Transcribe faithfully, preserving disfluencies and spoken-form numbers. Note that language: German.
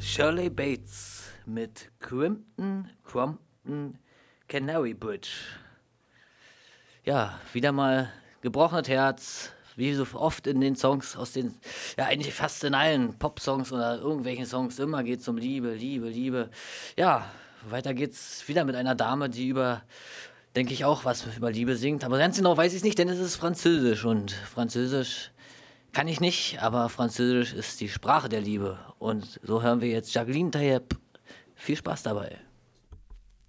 Shirley Bates mit Crimpton, Crompton, Canary Bridge. Ja, wieder mal gebrochenes Herz, wie so oft in den Songs aus den, ja eigentlich fast in allen Pop-Songs oder irgendwelchen Songs, immer geht es um Liebe, Liebe, Liebe. Ja, weiter geht's wieder mit einer Dame, die über, denke ich auch, was über Liebe singt. Aber ganz genau weiß ich es nicht, denn es ist Französisch und Französisch kann ich nicht, aber Französisch ist die Sprache der Liebe. Und so hören wir jetzt Jacqueline Tayeb. Viel Spaß dabei.